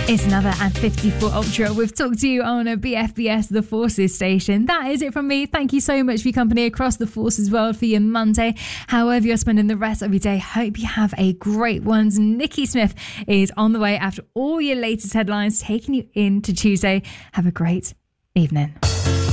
It's another at 54 Ultra. We've talked to you on a BFBS The Forces station. That is it from me. Thank you so much for your company across the Forces world for your Monday. However you're spending the rest of your day, hope you have a great one. Nikki Smith is on the way after all your latest headlines, taking you into Tuesday. Have a great evening.